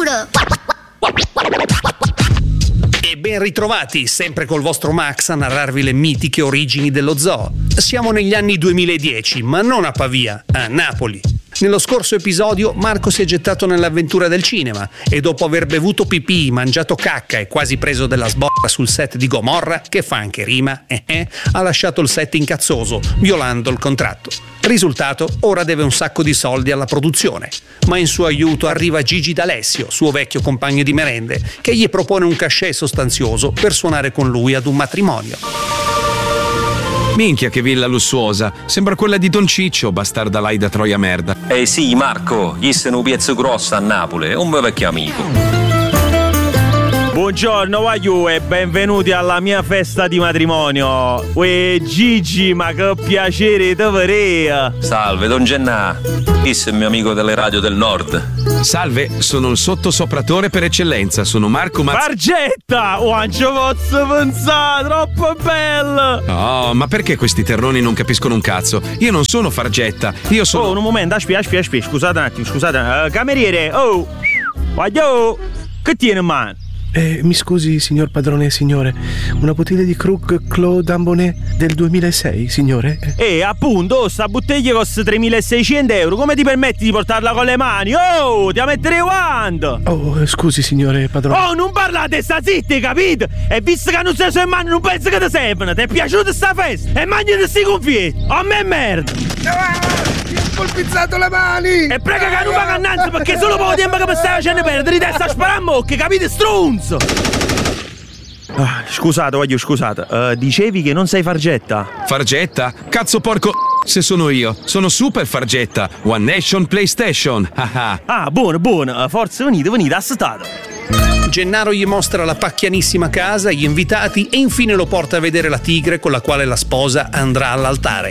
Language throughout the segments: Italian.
culo! E ben ritrovati, sempre col vostro Max a narrarvi le mitiche origini dello zoo. Siamo negli anni 2010, ma non a Pavia, a Napoli. Nello scorso episodio Marco si è gettato nell'avventura del cinema e dopo aver bevuto pipì, mangiato cacca e quasi preso della sbotta sul set di Gomorra, che fa anche rima, ha lasciato il set incazzoso, violando il contratto. Risultato, ora deve un sacco di soldi alla produzione, ma in suo aiuto arriva Gigi D'Alessio, suo vecchio compagno di merende, che gli propone un cachet sostanzioso per suonare con lui ad un matrimonio. Minchia che villa lussuosa, sembra quella di Don Ciccio, bastarda lai da Troia merda. Sì Marco, gli sono un piezzo grosso a Napoli, un mio vecchio amico. Buongiorno Waiu e benvenuti alla mia festa di matrimonio. Uè Gigi, ma che piacere te vedere. Salve Don Gennà, questo è il mio amico delle radio del nord. Salve, sono il sottosopratore per eccellenza, sono Marco Fargetta! Quanto posso pensare, troppo bella! Oh, ma perché questi terroni non capiscono un cazzo? Io non sono Fargetta, io sono... Oh, un momento, aspetta, scusate un attimo, scusate. Cameriere, oh! Waiu, che tiene in mano? Mi scusi, signor padrone e signore, una bottiglia di Krug Clos d'Ambonnet del 2006, signore? Appunto, sta bottiglia costa 3.600 euro, come ti permetti di portarla con le mani? Oh, ti mettere quanto? Oh, scusi, signore padrone. Oh, non parlate, sta zitti, capito? E visto che non sei sulle mani, non penso che ti servono. Ti è piaciuta sta festa? E mangiati sti confietti, a me merda! Ti ho colpizzato le mani! E prega che non mi cannanzi, perché solo poco tempo che mi stai facendo perdere di testa a sparare a mocche, capite, strunzo? Scusate, voglio scusate. Dicevi che non sei Fargetta? Fargetta? Cazzo porco... Se sono io, sono super Fargetta. One Nation PlayStation. Buono. Forza, venite, assistate. Gennaro gli mostra la pacchianissima casa, gli invitati e infine lo porta a vedere la tigre con la quale la sposa andrà all'altare.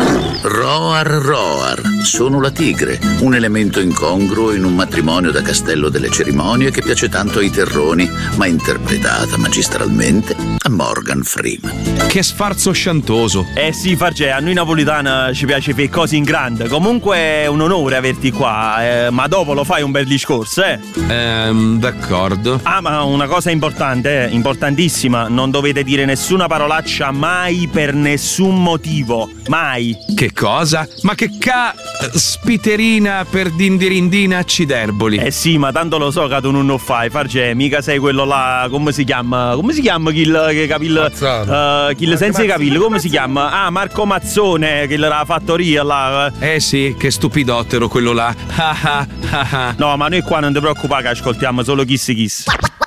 Roar, sono la tigre, un elemento incongruo in un matrimonio da castello delle cerimonie che piace tanto ai terroni, ma interpretata magistralmente a Morgan Freeman. Che sfarzo sciantoso. Sì, Farge, a noi napolitana ci piace fare cose in grande. Comunque è un onore averti qua, ma dopo lo fai un bel discorso, d'accordo. Ma una cosa importante, importantissima, non dovete dire nessuna parolaccia mai per nessun motivo, mai. Che cosa? Ma che spiterina per dindirindina acciderboli. Sì, ma tanto lo so che tu non lo fai, Farge, mica sei quello là, come si chiama chi capillo, chi senza i capelli, come si chiama? Marco Mazzone, che la fattoria là. Sì, che stupidottero quello là. No, ma noi qua non ti preoccupare che ascoltiamo solo Kiss.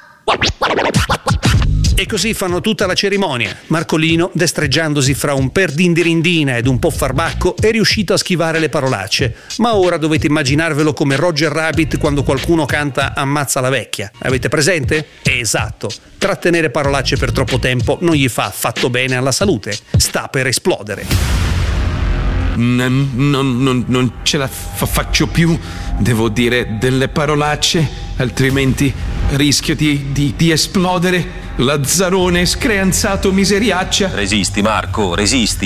E così fanno tutta la cerimonia. Marcolino, destreggiandosi fra un perdindirindina ed un po' farbacco, è riuscito a schivare le parolacce. Ma ora dovete immaginarvelo come Roger Rabbit quando qualcuno canta Ammazza la vecchia. Avete presente? Esatto. Trattenere parolacce per troppo tempo non gli fa affatto bene alla salute. Sta per esplodere. Non ce la faccio più. Devo dire delle parolacce, altrimenti rischio di esplodere. Lazzarone screanzato miseriaccia. Resisti Marco, resisti.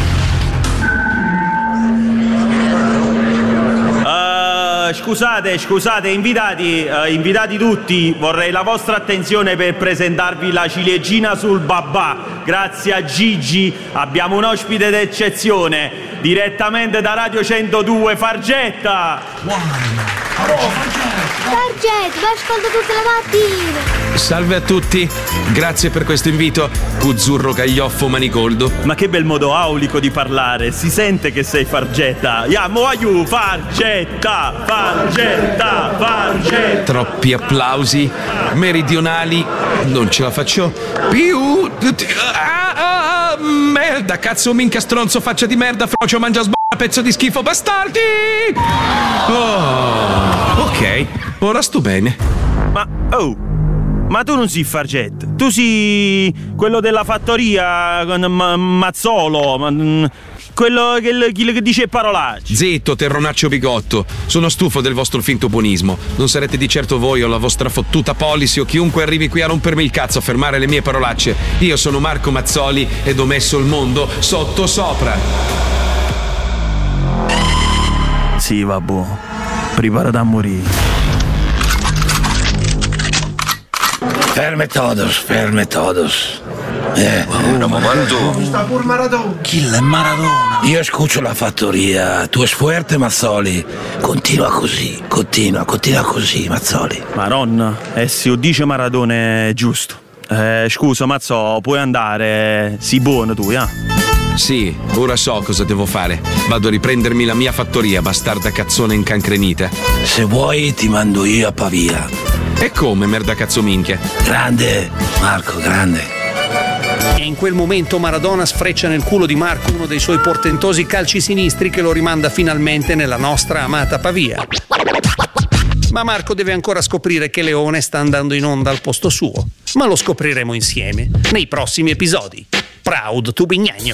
Scusate, invitati tutti, vorrei la vostra attenzione per presentarvi la ciliegina sul babà. Grazie a Gigi abbiamo un ospite d'eccezione, direttamente da Radio 102, Fargetta. Fargetta, lo ascolto tutte le mattine. Salve a tutti, grazie per questo invito, Cuzzurro Caglioffo Manigoldo. Ma che bel modo aulico di parlare, si sente che sei Fargetta. Fargetta. Troppi applausi meridionali, non ce la faccio più. Merda, cazzo, minchia, stronzo, faccia di merda, frocio, mangia pezzo di schifo, bastardi. Ok, ora sto bene. Ma tu non sei Fargetta, tu sei quello della fattoria con Mazzolo, quello che dice parolacce. Zitto, terronaccio bigotto, sono stufo del vostro finto buonismo. Non sarete di certo voi o la vostra fottuta policy o chiunque arrivi qui a rompermi il cazzo a fermare le mie parolacce. Io sono Marco Mazzoli ed ho messo il mondo sotto sopra. Sì, vabbè, preparati a morire. Ferme todos. Maradona. Sta pur Maradona. Chi è Maradona? Io escucho la fattoria. Tu es fuerte, Mazzoli. Continua così, Mazzoli. Maronna, se dice Maradona è giusto. Scusa, Mazzo, puoi andare? Sii buono tu, Sì, ora so cosa devo fare. Vado a riprendermi la mia fattoria, bastarda cazzone incancrenita. Se vuoi ti mando io a Pavia. E come, merda cazzo minchia? Grande, Marco, grande. E in quel momento Maradona sfreccia nel culo di Marco uno dei suoi portentosi calci sinistri che lo rimanda finalmente nella nostra amata Pavia. Ma Marco deve ancora scoprire che Leone sta andando in onda al posto suo. Ma lo scopriremo insieme nei prossimi episodi. Proud to be Gnagno.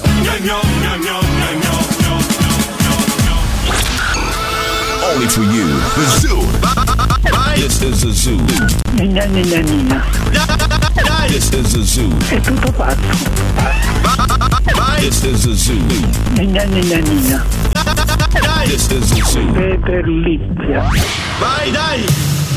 Only for you, the zoo. This is a zoo. Nina. This is a zoo. È tutto fatto. This is a zoo. Nina. This is a zoo. Peter Lizia. Vai, dai!